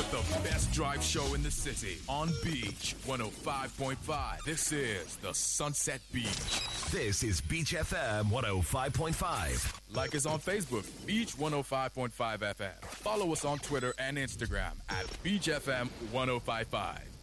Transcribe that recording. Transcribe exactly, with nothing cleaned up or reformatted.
with the best drive show in the city on Beach one oh five point five. This is the Sunset Beach. This is Beach F M one oh five point five. Like us on Facebook, Beach one oh five point five F M. Follow us on Twitter and Instagram at Beach F M one oh five point five.